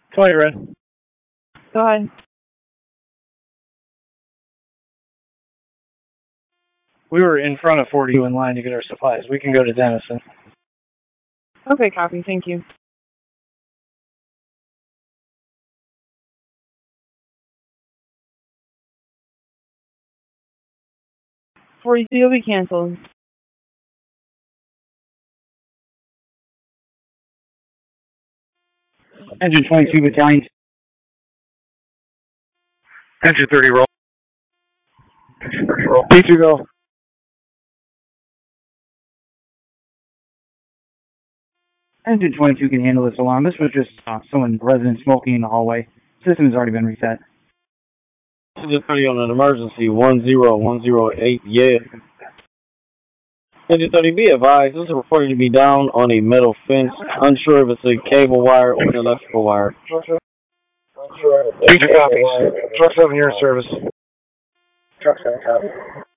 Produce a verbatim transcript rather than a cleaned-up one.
twenty, Red. Go ahead. We were in front of forty-two in line to get our supplies. We can go to Denison. Okay, copy. Thank you. forty-two will be canceled. Engine twenty-two battalion. Engine thirty, roll. Engine thirty, roll. P two, go. Engine twenty-two can handle this alarm. This was just uh, someone resident smoking in the hallway. System has already been reset. Engine thirty on an emergency, one zero one zero eight, yeah. Engine thirty, be advised, this is reported to be down on a metal fence. Unsure if it's a cable wire or an electrical wire. P two copies. Truck seven, your service. Truck seven, copy.